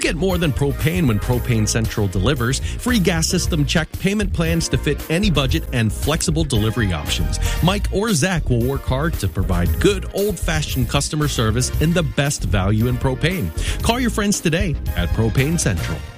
get more than propane when Propane Central delivers. Free gas system check, payment plans to fit any budget, and flexible delivery options. Mike or Zach will work hard to provide good old-fashioned customer service and the best value in propane. Call your friends today at Propane Central.